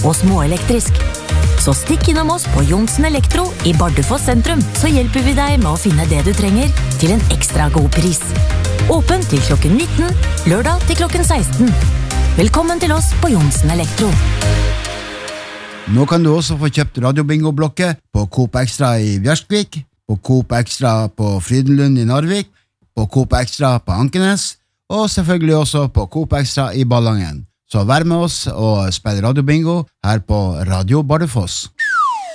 og småelektrisk. Så stikk innom oss på Johnsen Elektro i Bardufoss sentrum, så hjelper vi deg med å finne det du trenger til en ekstra god pris. Åpen til klokken 19, lørdag til klokken 16. Velkommen til oss på Johnsen Elektro. Nå kan du også få kjøpt radiobingo-blokket på Coop Extra i Bjørskvik, på Coop Extra på Frydenlund i Narvik, på Coop Extra på Ankenes, og selvfølgelig også på Coop Extra i Ballangen. Så vær med oss og spill radiobingo her på Radio Bardufoss.